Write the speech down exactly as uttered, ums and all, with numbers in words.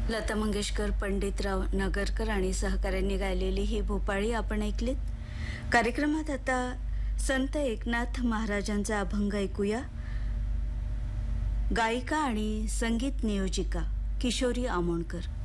लता मंगेशकर, पंडितराव नगरकर आणि सहकाऱ्यांनी गायलेली ही भोपाळी आपण ऐकलीत. कार्यक्रमात आता संत एकनाथ महाराजांचा अभंग ऐकूया. गायिका आणि संगीत नियोजिका किशोरी आमोणकर.